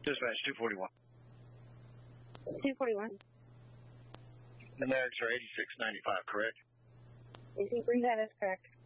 Dispatch 241. 241. The merits are 86.95, correct? That is correct.